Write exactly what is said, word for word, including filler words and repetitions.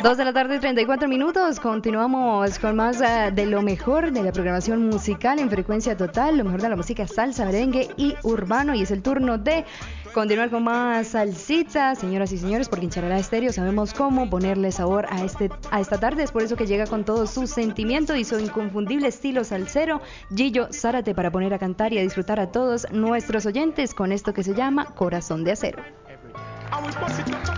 Dos de la tarde, treinta y cuatro minutos. Continuamos con más uh, de lo mejor de la programación musical en frecuencia total. Lo mejor de la música salsa, merengue y urbano. Y es el turno de continuar con más salsita, señoras y señores, porque en Charalá Estéreo sabemos cómo ponerle sabor a, este, a esta tarde. Es por eso que llega con todo su sentimiento y su inconfundible estilo salsero, Gillo Zárate, para poner a cantar y a disfrutar a todos nuestros oyentes con esto que se llama Corazón de Acero.